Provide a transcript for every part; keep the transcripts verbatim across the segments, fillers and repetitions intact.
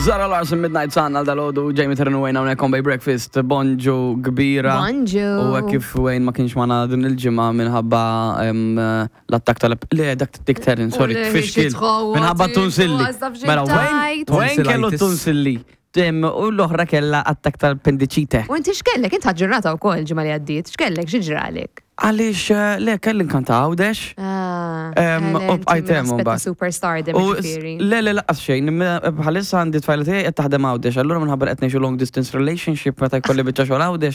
Zara Larson Midnight Sun għal dal-ħodu Jamie Taryn u Wayne għawnek on by breakfast Bonġu kbira Bonġu u kif Wayne ma kienx maħna din il-ġimma minħabba l-attak tal- le, dak tik Taryn, sorry, tfixkil minħabba tunsilli mela Wayne Wayne kellu tunsilli u l-oħra kella attak tal-pendicite u inti xkellek, inti ħagġurnata u kol ġimma li għaddit, xkellek, xieġralek? Għalix, le, kellin kanta għawdex. U b'ajtem, un bat. Superstar dem ġifiri. Le, le, laqqas xejn. Bħalissa għandi t-fajla tijaj għed taħdem għawdex. Allura minħabbar għetni xo long distance relationship, meta jkolli bieċa xo għawdex.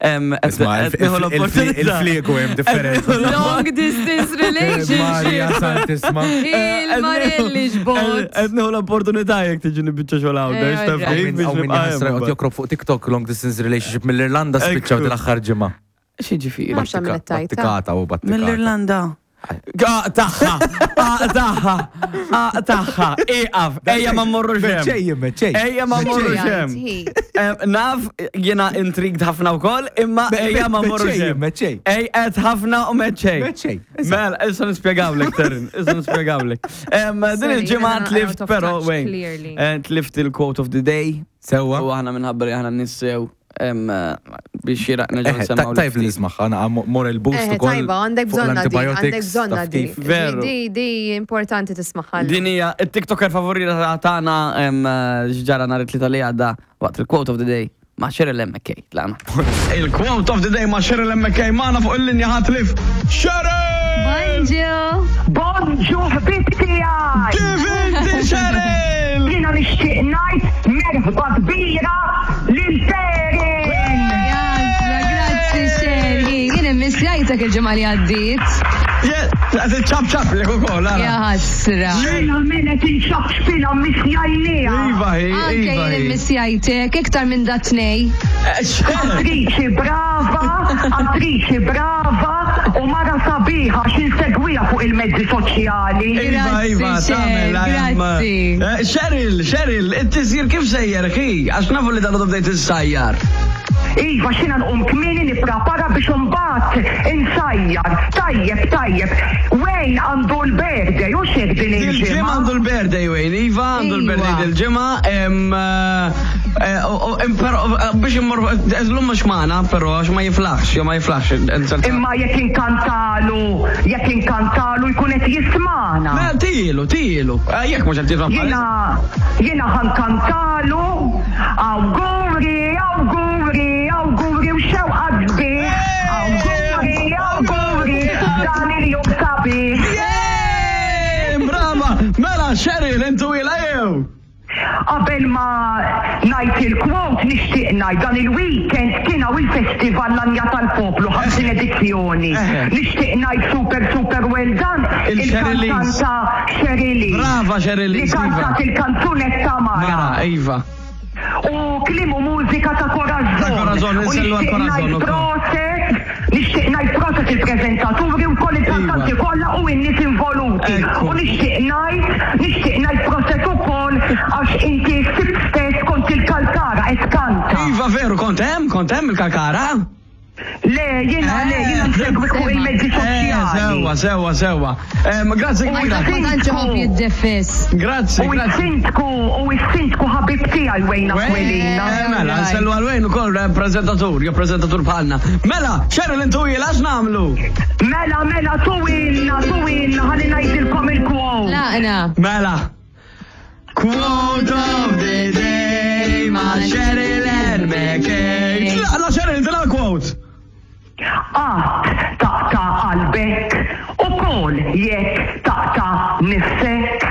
Il-fliku jem differenti. Long distance relationship. Marja Santisma. Il-Marelli ġbot. Għedni hu l-opportunità jek tiġini bieċa xo għawdex. Għaw minn jasra għot jokrob fuq TikTok long distance relationship mill-Irlanda spiċċaw dil-axħar ġimma. Xieġifiri? Battikata u battikata. Mill-Irlanda. Taħħa, taħħa, taħħa, iqaf, ejja ma morru xem. Meċċej, meċċej. Ejja ma morru xem. Naf, jena intrigued ħafna u koll, imma ejja ma morru xem. Meċċej. Ej, et ħafna u meċċej. Meċċej. Mel, issa nispiegawlek, Taryn, issa nispiegawlek. Din il-ġimma tlift, pero, wejn, tlift il-quote of the day. Sewa. U għana minħabbar jħana nissew. biex jiraq neġan semmaw. Tajf li nismaħ, għana mor il-boost u koll. Tajba, għandek bżonna di, għandek bżonna di. Veru. Di, di importanti tismaħħal. Din hija il-TikToker favorita tagħna ġara nhar it-tlieta li għadda waqt il-quote of the day. Ma' Cheryl M K, tlaqna. Il-quote of the day ma' Cheryl M K, maħna fuq il-linja ħatlif. Cheryl! Bonġu! Bonġu ħbibti għaj! Kif inti, Cheryl? Jina nixtieq ngħid merħba kbira lil Taryn! Grazzi, Sherry. Jien immissjajtek il-ġimgħa li għaddiet. Għazit ċab-ċab li kukol, għara. Ja, ħassra. Jena menet inċab xpina missjajnija. Iva, Anke iva. jien immissjajtek, iktar minn datnej. Attriċi brava, attriċi brava u mara sabiħa xin segwija fuq il-mezzi soċjali. Iva, iva, tamel. Grazzi. Cheryl, Cheryl, inti sir kif sejjer, ki? Għax nafu li dal-għodu bdejt il-sajjar. Iva, xina nqum kmini niprapara biex umbat insajjar. Tajjeb, tajjeb. Wejn għandu l-birthday, u xek din Il-ġimma il-ġimma? għandu l-birthday, Wayne. Iva għandu l-birthday dil-ġimma. Biex immur, l-lum mux maħna, pero għax ma jiflax, jo ma jiflax. Imma jek inkantalu, jek inkantalu jkun qed jismana. Ma tilu, tilu. Jek mux għal tisma. Jena, jena ħankantalu, awguri, awguri, awguri, u xew għadbi, awguri, awguri, dan il-jum sabi. Brava! Mela, Cheryl, intu ila jew! Qabel ma najt il-quote nixtieq ngħid dan il-weekend kien hawn il-festival Lanja tal-Poplu ħamsin edizzjoni. Nixtieq ngħid super super well done il-kantanta Cheryl. Brava, Cheryl. Li kantat il-kanzunetta Mara. Mara, Iva. U klim u mużika ta' Corazon. Ta' Corazon, U nsellu għal nixtieq Corazon ngħid ukoll. proset, nixtieq ngħid proset il-preżentaturi u koll il-kantanti kollha u n-nies involuti. Ekku. U nixtieq ngħid, nixtieq ngħid proset ukoll għax inti sib stess kont il-kalkara qed kanta. Iva, veru, kont hemm, kont hemm il-kakara? Le, jiena le, jiena nsegwi fuq il-mezzi soċjali. Sewa, sewa, sewa. Grazzi Ma kbira. tantx ħobb jiddefess. Grazzi, U grazzi. s-sintku, u s-sintku ħabib tiegħi Wejna Kwelina. Mela, nsellu għal-wejn u koll reprezentatur, jo prezentatur bħalna. Mela, Cheryl, intu ila, x'namlu? Mela, mela, tuwilna, tuwilna, ħalli ngħidilkom il-quote. Laqna. Mela. Quote of the day ma' Cheryl M K. Tlaqna Cheryl, tlaqna quote. Qatt taqta qalbek u kol jekk taqta nifsek.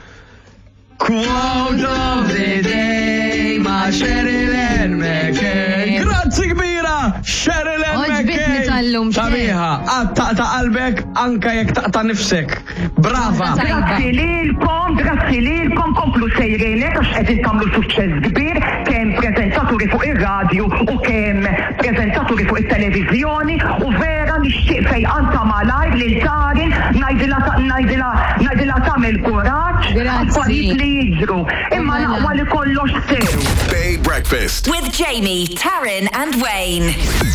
Quote of the day ma' Cheryl M K. Grazzi kbira, Cheryl M K. Oġbitni tal-lum, Cheryl. Sabiħa, għat taqta qalbek anka jekk taqta nifsek. Brava. Grazzi lilkom, grazzi lilkom, komplu sejrenek għax qegħdin tagħmlu suċċess kbir kemm preżentaturi fuq ir-radju u kemm preżentaturi fuq it-televiżjoni u vera nixtieq fejqanta malajr lil Taryn ngħidilha ngħidilha ngħidilha tagħmel kuraġġ Grazzi. affarijiet li jiġru. Imma naqwa li kollox sew. Bay Breakfast. With Jamie, Taryn, and Wayne.